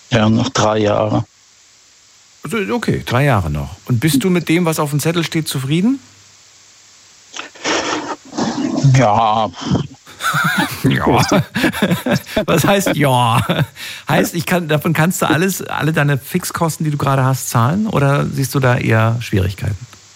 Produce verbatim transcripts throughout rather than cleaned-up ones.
Ja, noch drei Jahre. Also, okay, drei Jahre noch. Und bist du mit dem, was auf dem Zettel steht, zufrieden? Ja. Ja. Was heißt ja? Heißt, ich kann, davon kannst du alles, alle deine Fixkosten, die du gerade hast, zahlen? Oder siehst du da eher Schwierigkeiten?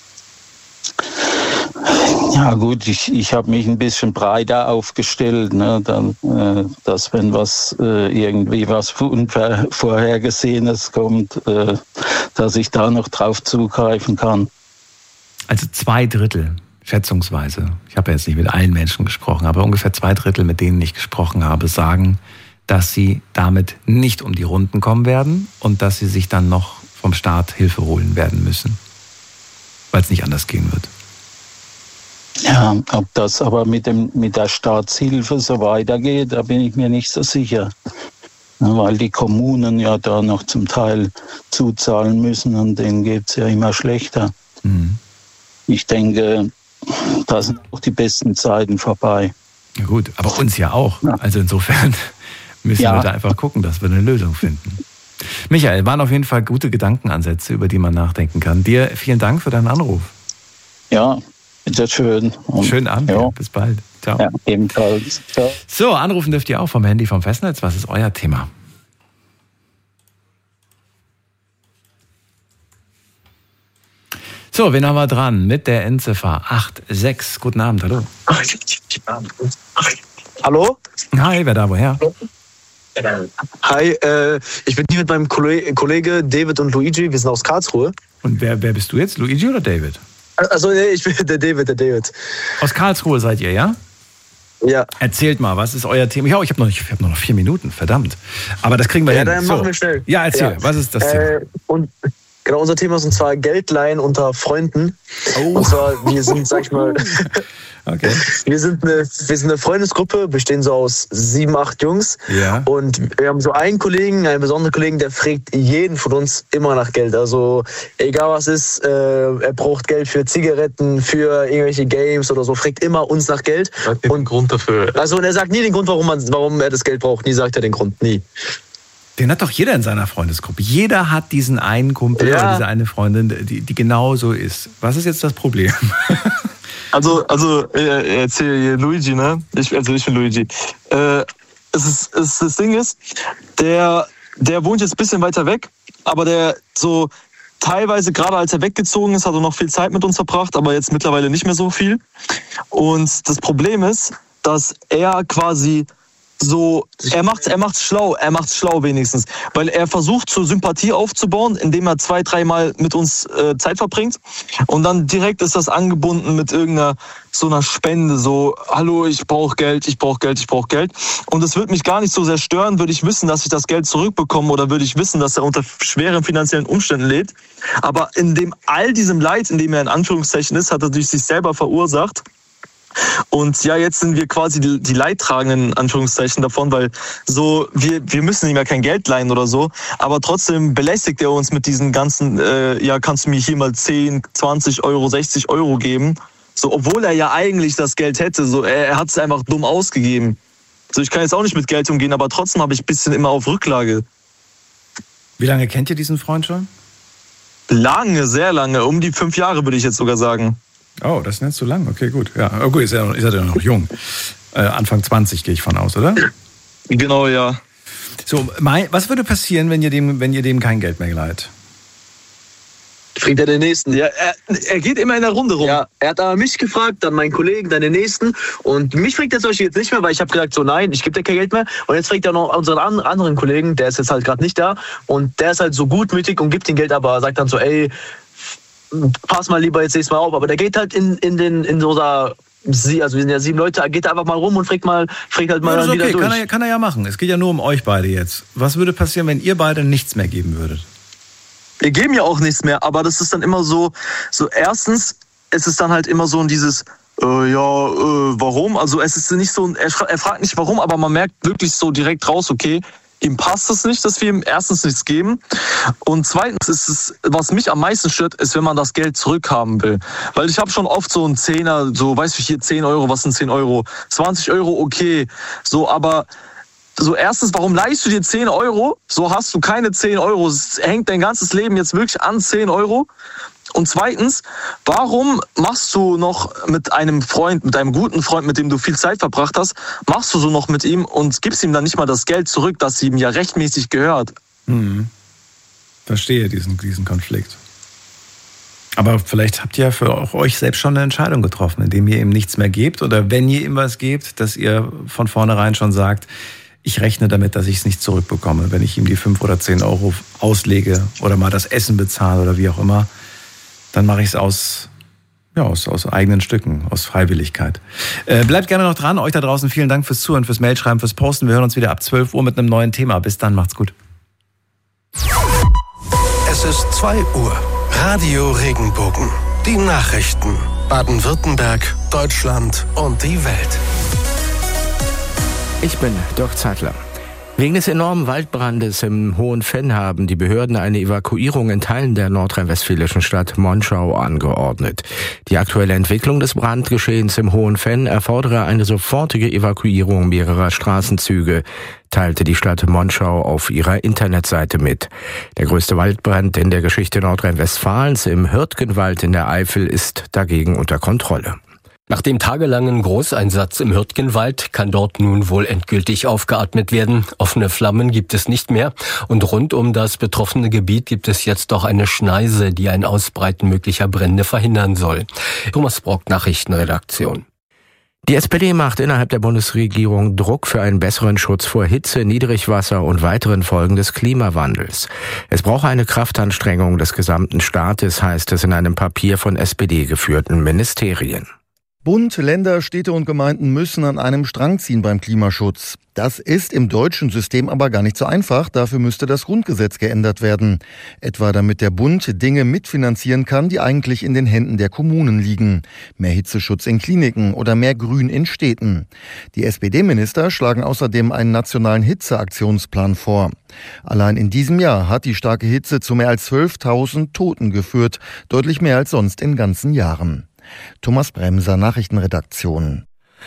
Ja gut, ich, ich habe mich ein bisschen breiter aufgestellt, ne, dann, äh, dass wenn was äh, irgendwie was Unvorhergesehenes kommt, äh, dass ich da noch drauf zugreifen kann. Also zwei Drittel, schätzungsweise, ich habe ja jetzt nicht mit allen Menschen gesprochen, aber ungefähr zwei Drittel, mit denen ich gesprochen habe, sagen, dass sie damit nicht um die Runden kommen werden und dass sie sich dann noch vom Staat Hilfe holen werden müssen, weil es nicht anders gehen wird. Ja, ob das aber mit dem mit der Staatshilfe so weitergeht, da bin ich mir nicht so sicher. Ja, weil die Kommunen ja da noch zum Teil zuzahlen müssen und denen geht es ja immer schlechter. Mhm. Ich denke, da sind auch die besten Zeiten vorbei. Ja gut, aber uns ja auch. Ja. Also insofern müssen ja. wir da einfach gucken, dass wir eine Lösung finden. Michael, waren auf jeden Fall gute Gedankenansätze, über die man nachdenken kann. Dir vielen Dank für deinen Anruf. Ja. Bitte schön. Und schönen Abend, ja. Bis bald. Ciao. Ja, ebenfalls. Ciao. So, anrufen dürft ihr auch vom Handy, vom Festnetz. Was ist euer Thema? So, wen haben wir dran? Mit der Endziffer acht sechs. Guten Abend, hallo. Hallo? Hi, wer da, woher? Hi, äh, ich bin hier mit meinem Kollege David und Luigi. Wir sind aus Karlsruhe. Und wer, wer bist du jetzt? Luigi oder David? Also nee, ich bin der David, der David. Aus Karlsruhe seid ihr, ja? Ja. Erzählt mal, was ist euer Thema? Ja, ich habe noch, hab noch vier Minuten, verdammt. Aber das kriegen wir ja, hin. Ja, dann so. machen wir schnell. Ja, erzähl, ja. Was ist das Thema? Äh, und genau, unser Thema ist und zwar Geldleihen unter Freunden. Oh. Und zwar, wir sind, sag ich mal, okay. wir, sind eine, wir sind eine Freundesgruppe, bestehen so aus sieben, acht Jungs. Ja. Und wir haben so einen Kollegen, einen besonderen Kollegen, der fragt jeden von uns immer nach Geld. Also egal was ist, äh, er braucht Geld für Zigaretten, für irgendwelche Games oder so, fragt immer uns nach Geld. Sagt und den Grund dafür. Also und er sagt nie den Grund, warum, man, warum er das Geld braucht. Nie sagt er den Grund, nie. Den hat doch jeder in seiner Freundesgruppe. Jeder hat diesen einen Kumpel ja. oder diese eine Freundin, die, die genau so ist. Was ist jetzt das Problem? Also, also äh, erzähl Luigi, ne? Ich, also ich bin Luigi. Äh, es ist, es, das Ding ist, der, der wohnt jetzt ein bisschen weiter weg, aber der so teilweise, gerade als er weggezogen ist, hat er noch viel Zeit mit uns verbracht, aber jetzt mittlerweile nicht mehr so viel. Und das Problem ist, dass er quasi so, er macht's, er macht's schlau, er macht's schlau wenigstens, weil er versucht, so Sympathie aufzubauen, indem er zwei, dreimal mit uns äh, Zeit verbringt und dann direkt ist das angebunden mit irgendeiner so einer Spende, so, hallo, ich brauche Geld, ich brauche Geld, ich brauche Geld und es würde mich gar nicht so sehr stören, würde ich wissen, dass ich das Geld zurückbekomme oder würde ich wissen, dass er unter schweren finanziellen Umständen lebt, aber in dem all diesem Leid, in dem er in Anführungszeichen ist, hat er durch sich selber verursacht. Und ja, jetzt sind wir quasi die, die Leidtragenden, in Anführungszeichen, davon, weil so, wir, wir müssen ihm ja kein Geld leihen oder so, aber trotzdem belästigt er uns mit diesen ganzen, äh, ja, kannst du mir hier mal zehn, zwanzig Euro, sechzig Euro geben, so, obwohl er ja eigentlich das Geld hätte, so, er, er hat es einfach dumm ausgegeben. So, ich kann jetzt auch nicht mit Geld umgehen, aber trotzdem habe ich ein bisschen immer auf Rücklage. Wie lange kennt ihr diesen Freund schon? Lange, sehr lange, um die fünf Jahre würde ich jetzt sogar sagen. Oh, das ist nicht so lang. Okay, gut. Ja, oh, gut, ist er ist ja noch jung. Äh, Anfang zwanzig gehe ich von aus, oder? Genau, ja. So, mein, was würde passieren, wenn ihr dem, wenn ihr dem kein Geld mehr leiht? Fragt er den Nächsten. Ja, er, er geht immer in der Runde rum. Ja, er hat aber mich gefragt, dann meinen Kollegen, dann den Nächsten. Und mich fragt er zum Beispiel jetzt nicht mehr, weil ich habe gesagt, so nein, ich gebe dir kein Geld mehr. Und jetzt fragt er noch unseren anderen Kollegen, der ist jetzt halt gerade nicht da. Und der ist halt so gutmütig und gibt ihm Geld, aber sagt dann so, ey, pass mal lieber jetzt nächstes Mal auf. Aber der geht halt in, in den, in so einer, also wir sind ja sieben Leute, er geht einfach mal rum und fragt mal, fragt halt mal ja, dann wieder okay. durch. Kann er, kann er ja machen. Es geht ja nur um euch beide jetzt. Was würde passieren, wenn ihr beide nichts mehr geben würdet? Wir geben ja auch nichts mehr, aber das ist dann immer so, so erstens, es ist dann halt immer so ein dieses, äh, ja, äh, warum? Also es ist nicht so, er, er fragt nicht warum, aber man merkt wirklich so direkt raus, okay, ihm passt es nicht, dass wir ihm erstens nichts geben. Und zweitens ist es, was mich am meisten stört, ist, wenn man das Geld zurückhaben will. Weil ich habe schon oft so einen Zehner, so, weißt du, hier zehn Euro, was sind zehn Euro? zwanzig Euro, okay. So, aber so erstens, warum leihst du dir zehn Euro? So hast du keine zehn Euro. Es hängt dein ganzes Leben jetzt wirklich an zehn Euro. Und zweitens, warum machst du noch mit einem Freund, mit einem guten Freund, mit dem du viel Zeit verbracht hast, machst du so noch mit ihm und gibst ihm dann nicht mal das Geld zurück, das ihm ja rechtmäßig gehört? Hm. Verstehe diesen, diesen Konflikt. Aber vielleicht habt ihr ja für auch euch selbst schon eine Entscheidung getroffen, indem ihr ihm nichts mehr gebt oder wenn ihr ihm was gebt, dass ihr von vornherein schon sagt, ich rechne damit, dass ich es nicht zurückbekomme, wenn ich ihm die fünf oder zehn Euro auslege oder mal das Essen bezahle oder wie auch immer. Dann mache ich es aus, ja, aus, aus eigenen Stücken, aus Freiwilligkeit. Äh, bleibt gerne noch dran. Euch da draußen vielen Dank fürs Zuhören, fürs Mailschreiben, fürs Posten. Wir hören uns wieder ab zwölf Uhr mit einem neuen Thema. Bis dann, macht's gut. Es ist zwei Uhr. Radio Regenbogen. Die Nachrichten. Baden-Württemberg, Deutschland und die Welt. Ich bin Dirk Zeitler. Wegen des enormen Waldbrandes im Hohenfenn haben die Behörden eine Evakuierung in Teilen der nordrhein-westfälischen Stadt Monschau angeordnet. Die aktuelle Entwicklung des Brandgeschehens im Hohenfenn erfordere eine sofortige Evakuierung mehrerer Straßenzüge, teilte die Stadt Monschau auf ihrer Internetseite mit. Der größte Waldbrand in der Geschichte Nordrhein-Westfalens im Hürtgenwald in der Eifel ist dagegen unter Kontrolle. Nach dem tagelangen Großeinsatz im Hürtgenwald kann dort nun wohl endgültig aufgeatmet werden. Offene Flammen gibt es nicht mehr und rund um das betroffene Gebiet gibt es jetzt doch eine Schneise, die ein Ausbreiten möglicher Brände verhindern soll. Thomas Brock, Nachrichtenredaktion. Die S P D macht innerhalb der Bundesregierung Druck für einen besseren Schutz vor Hitze, Niedrigwasser und weiteren Folgen des Klimawandels. Es brauche eine Kraftanstrengung des gesamten Staates, heißt es in einem Papier von S P D geführten Ministerien. Bund, Länder, Städte und Gemeinden müssen an einem Strang ziehen beim Klimaschutz. Das ist im deutschen System aber gar nicht so einfach. Dafür müsste das Grundgesetz geändert werden. Etwa damit der Bund Dinge mitfinanzieren kann, die eigentlich in den Händen der Kommunen liegen. Mehr Hitzeschutz in Kliniken oder mehr Grün in Städten. Die S P D-Minister schlagen außerdem einen nationalen Hitzeaktionsplan vor. Allein in diesem Jahr hat die starke Hitze zu mehr als zwölftausend Toten geführt. Deutlich mehr als sonst in ganzen Jahren. Thomas Bremser, Nachrichtenredaktion.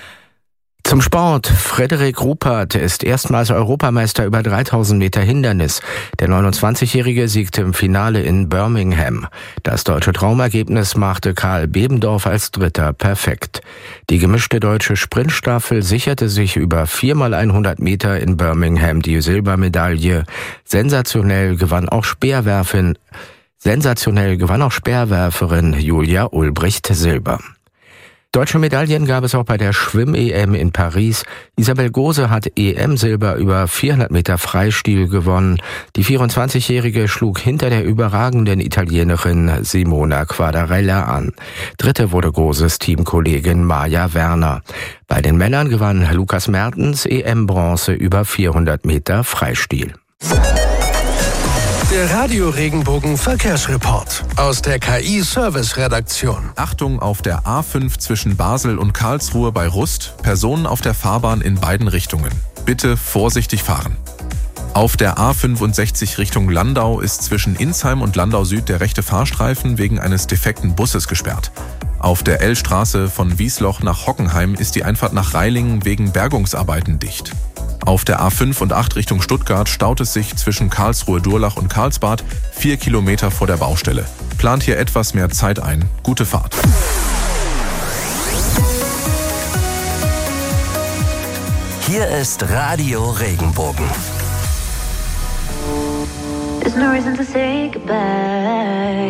Zum Sport. Frederik Ruppert ist erstmals Europameister über dreitausend Meter Hindernis. Der neunundzwanzigjährige siegte im Finale in Birmingham. Das deutsche Traumergebnis machte Karl Bebendorf als Dritter perfekt. Die gemischte deutsche Sprintstaffel sicherte sich über viermal hundert Meter in Birmingham die Silbermedaille. Sensationell gewann auch Speerwerfin Sensationell gewann auch Speerwerferin Julia Ulbricht Silber. Deutsche Medaillen gab es auch bei der Schwimm-E M in Paris. Isabel Gose hat E M-Silber über vierhundert Meter Freistil gewonnen. Die vierundzwanzigjährige schlug hinter der überragenden Italienerin Simona Quadarella an. Dritte wurde Goses Teamkollegin Maja Werner. Bei den Männern gewann Lukas Mertens E M-Bronze über vierhundert Meter Freistil. Der Radio Regenbogen Verkehrsreport aus der K I-Service-Redaktion. Achtung auf der A fünf zwischen Basel und Karlsruhe bei Rust. Personen auf der Fahrbahn in beiden Richtungen. Bitte vorsichtig fahren. Auf der A fünfundsechzig Richtung Landau ist zwischen Insheim und Landau Süd der rechte Fahrstreifen wegen eines defekten Busses gesperrt. Auf der L-Straße von Wiesloch nach Hockenheim ist die Einfahrt nach Reilingen wegen Bergungsarbeiten dicht. Auf der A fünf und acht Richtung Stuttgart staut es sich zwischen Karlsruhe-Durlach und Karlsbad vier Kilometer vor der Baustelle. Plant hier etwas mehr Zeit ein. Gute Fahrt. Hier ist Radio Regenbogen. There's no reason to say goodbye.